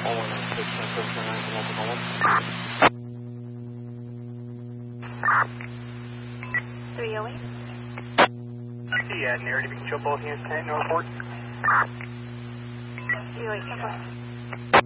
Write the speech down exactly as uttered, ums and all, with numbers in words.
one one nine six nine seven seven nine one one one. three oh eight. Yeah, narrative, you can show both units ten, no report. three oh eight, ten four.